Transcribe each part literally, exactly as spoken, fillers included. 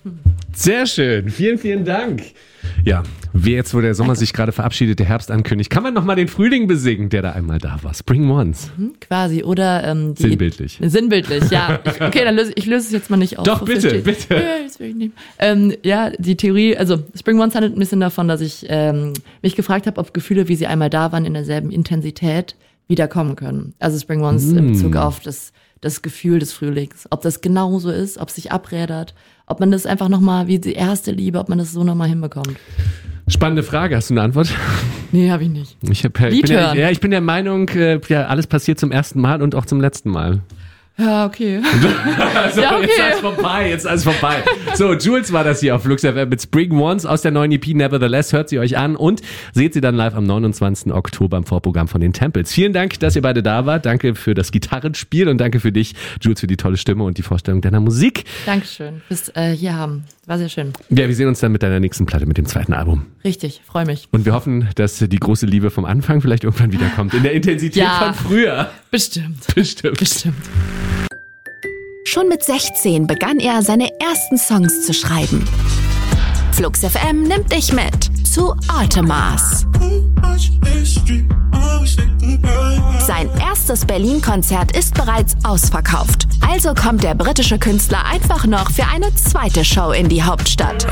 Sehr schön. Vielen, vielen Dank. Ja, wie jetzt, wo der Sommer Danke. sich gerade verabschiedet, der Herbst ankündigt, kann man nochmal den Frühling besingen, der da einmal da war. Spring Once. Mhm, quasi, oder ähm, die sinnbildlich. Sinnbildlich, ja. Ich, okay, dann löse ich löse es jetzt mal nicht auf. Doch, bitte, bitte. Ja, das will ich nicht. Ähm, ja, die Theorie, also Spring Once handelt ein bisschen davon, dass ich ähm, mich gefragt habe, ob Gefühle, wie sie einmal da waren, in derselben Intensität wiederkommen können. Also Spring Once mm. in Bezug auf das, das Gefühl des Frühlings. Ob das genauso ist, ob es sich abrädert, ob man das einfach nochmal wie die erste Liebe, ob man das so nochmal hinbekommt. Spannende Frage. Hast du eine Antwort? Nee, habe ich nicht. Ich, hab, ich, bin ja, ja, ich bin der Meinung, äh, ja, alles passiert zum ersten Mal und auch zum letzten Mal. Ja, okay. so, ja, okay. Jetzt ist alles vorbei, jetzt ist alles vorbei. So, Jules war das hier auf Flux F M mit Spring Once aus der neuen E P Nevertheless. Hört sie euch an und seht sie dann live am neunundzwanzigsten Oktober im Vorprogramm von den Temples. Vielen Dank, dass ihr beide da wart. Danke für das Gitarrenspiel und danke für dich, Jules, für die tolle Stimme und die Vorstellung deiner Musik. Dankeschön fürs äh, hier haben. War sehr schön. Ja, wir sehen uns dann mit deiner nächsten Platte, mit dem zweiten Album. Richtig, freue mich. Und wir hoffen, dass die große Liebe vom Anfang vielleicht irgendwann wiederkommt. In der Intensität ja, von früher. Bestimmt. Bestimmt. Bestimmt. Schon mit sechzehn begann er, seine ersten Songs zu schreiben. Flux F M nimmt dich mit zu Artemas. Sein erstes Berlin-Konzert ist bereits ausverkauft. Also kommt der britische Künstler einfach noch für eine zweite Show in die Hauptstadt.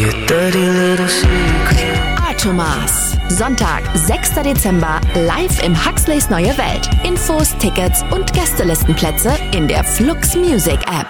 Artemas. Sonntag, sechster Dezember, live im Huxleys Neue Welt. Infos, Tickets und Gästelistenplätze in der Flux Music App.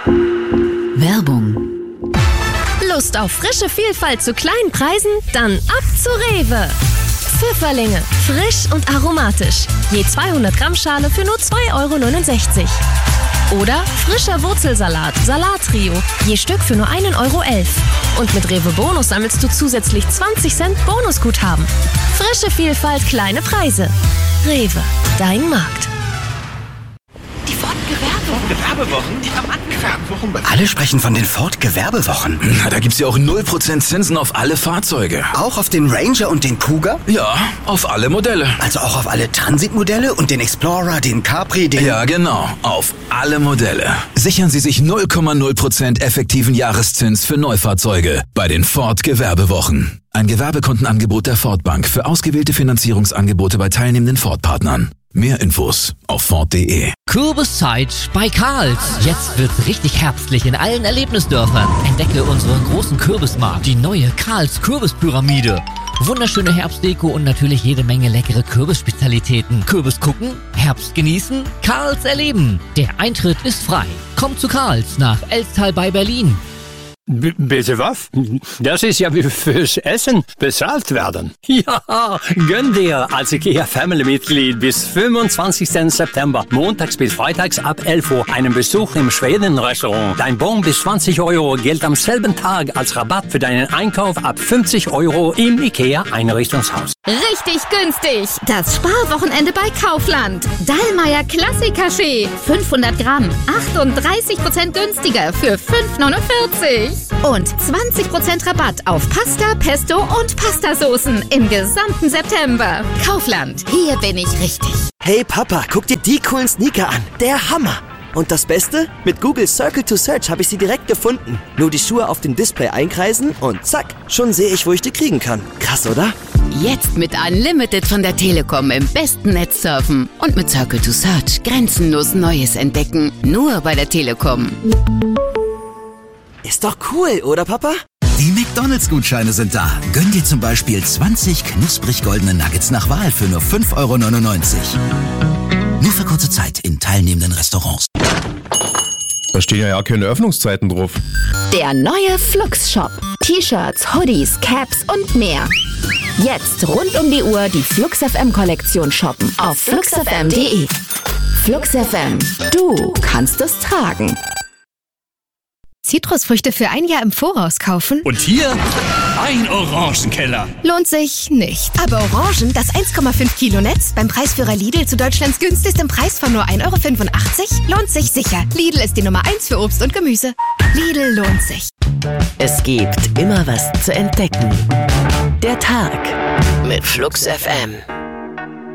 Werbung. Lust auf frische Vielfalt zu kleinen Preisen? Dann ab zu Rewe. Pfifferlinge, frisch und aromatisch. Je zweihundert Gramm Schale für nur zwei Euro neunundsechzig. Oder frischer Wurzelsalat, Salattrio, je Stück für nur ein Euro elf. Und mit Rewe Bonus sammelst du zusätzlich zwanzig Cent Bonusguthaben. Frische Vielfalt, kleine Preise. Rewe, dein Markt. Die Ford-Gewerbewochen. Gewerbewochen? Die haben Gewerbewochen bei Alle sprechen von den Ford-Gewerbewochen. Na, da gibt's ja auch null Prozent Zinsen auf alle Fahrzeuge. Auch auf den Ranger und den Kuga? Ja, auf alle Modelle. Also auch auf alle Transit-Modelle und den Explorer, den Capri, den... Ja, genau. Auf alle Modelle. Sichern Sie sich null Komma null Prozent effektiven Jahreszins für Neufahrzeuge bei den Ford-Gewerbewochen. Ein Gewerbekundenangebot der Ford Bank für ausgewählte Finanzierungsangebote bei teilnehmenden Ford-Partnern. Mehr Infos auf Ford punkt de. Kürbiszeit bei Karls. Jetzt wird's richtig herbstlich in allen Erlebnisdörfern. Entdecke unseren großen Kürbismarkt, die neue Karls Kürbispyramide. Wunderschöne Herbstdeko und natürlich jede Menge leckere Kürbisspezialitäten. Kürbis gucken, Herbst genießen, Karls erleben. Der Eintritt ist frei. Kommt zu Karls nach Elstal bei Berlin. B- bitte was? Das ist ja wie fürs Essen bezahlt werden. Ja, gönn dir als IKEA-Family-Mitglied bis fünfundzwanzigsten September, montags bis freitags ab elf Uhr, einen Besuch im Schweden-Restaurant. Dein Bon bis zwanzig Euro gilt am selben Tag als Rabatt für deinen Einkauf ab fünfzig Euro im IKEA-Einrichtungshaus. Richtig günstig! Das Sparwochenende bei Kaufland. Dallmayr Klassik-Kaffee. fünfhundert Gramm. achtunddreißig Prozent günstiger für fünf neunundvierzig. Und zwanzig Prozent Rabatt auf Pasta, Pesto und Pastasoßen im gesamten September. Kaufland, hier bin ich richtig. Hey Papa, guck dir die coolen Sneaker an. Der Hammer. Und das Beste? Mit Google Circle to Search habe ich sie direkt gefunden. Nur die Schuhe auf dem Display einkreisen und zack, schon sehe ich, wo ich die kriegen kann. Krass, oder? Jetzt mit Unlimited von der Telekom im besten Netz surfen. Und mit Circle to Search grenzenlos Neues entdecken. Nur bei der Telekom. Ist doch cool, oder Papa? Die McDonalds-Gutscheine sind da. Gönn dir zum Beispiel zwanzig knusprig goldene Nuggets nach Wahl für nur fünf Euro neunundneunzig. Nur für kurze Zeit in teilnehmenden Restaurants. Da stehen ja, ja keine Öffnungszeiten drauf. Der neue Flux-Shop. T-Shirts, Hoodies, Caps und mehr. Jetzt rund um die Uhr die Flux F M-Kollektion shoppen auf flux f m punkt de. Flux F M. Du kannst es tragen. Zitrusfrüchte für ein Jahr im Voraus kaufen? Und hier ein Orangenkeller. Lohnt sich nicht. Aber Orangen, das eins Komma fünf Kilo Netz, beim Preisführer Lidl zu Deutschlands günstigstem Preis von nur ein Euro fünfundachtzig, lohnt sich sicher. Lidl ist die Nummer eins für Obst und Gemüse. Lidl lohnt sich. Es gibt immer was zu entdecken. Der Tag mit Flux F M.